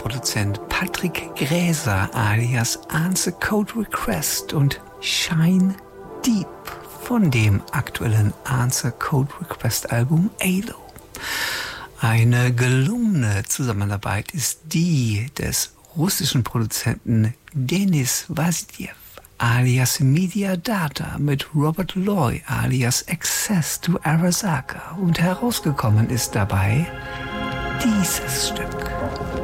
Produzent Patrick Gräser alias Answer Code Request und Shine Deep von dem aktuellen Answer Code Request Album ALO. Eine gelungene Zusammenarbeit ist die des russischen Produzenten Denis Vasiljev alias Media Data mit Robert Loy alias Access to Arasaka und herausgekommen ist dabei dieses Stück.